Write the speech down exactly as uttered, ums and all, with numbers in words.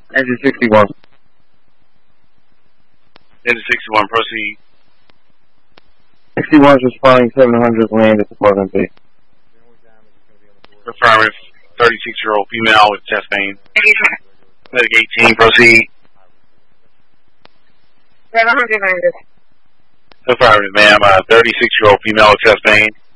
Engine sixty-one. Engine sixty-one, proceed. sixty-one is responding seven hundred, land at Department B. Affirmative. thirty-six-year-old female with chest pain. Medic eighteen, proceed. seven hundred landed. Affirmative, ma'am. Uh, thirty-six-year-old female with chest pain.